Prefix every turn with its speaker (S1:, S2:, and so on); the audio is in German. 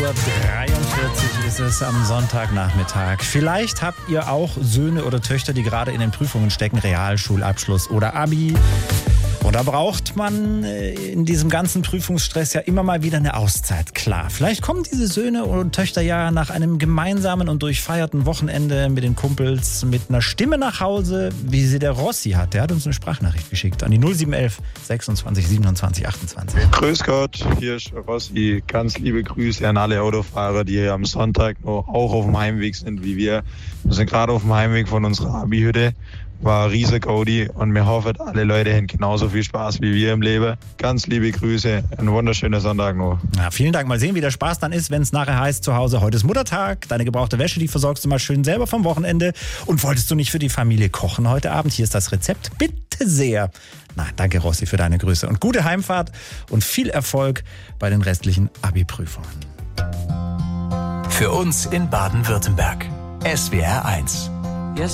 S1: Uhr ist es am Sonntagnachmittag. Vielleicht habt ihr auch Söhne oder Töchter, die gerade in den Prüfungen stecken, Realschulabschluss oder Abi. Und da braucht man in diesem ganzen Prüfungsstress ja immer mal wieder eine Auszeit. Klar, vielleicht kommen diese Söhne und Töchter ja nach einem gemeinsamen und durchfeierten Wochenende mit den Kumpels mit einer Stimme nach Hause, wie sie der Rossi hat. Der hat uns eine Sprachnachricht geschickt an die 0711 26 27 28.
S2: Grüß Gott, hier ist Rossi. Ganz liebe Grüße an alle Autofahrer, die hier am Sonntag noch auch auf dem Heimweg sind wie wir. Wir sind gerade auf dem Heimweg von unserer Abi-Hütte. War riesig Gaudi und wir hoffen, alle Leute haben genauso viel Spaß wie wir im Leben. Ganz liebe Grüße, ein wunderschöner Sonntag noch.
S1: Ja, vielen Dank. Mal sehen, wie der Spaß dann ist, wenn es nachher heißt zu Hause, heute ist Muttertag, deine gebrauchte Wäsche, die versorgst du mal schön selber vom Wochenende. Und wolltest du nicht für die Familie kochen heute Abend? Hier ist das Rezept. Bitte sehr. Na, danke Rossi für deine Grüße und gute Heimfahrt und viel Erfolg bei den restlichen Abi-Prüfungen.
S3: Für uns in Baden-Württemberg. SWR 1.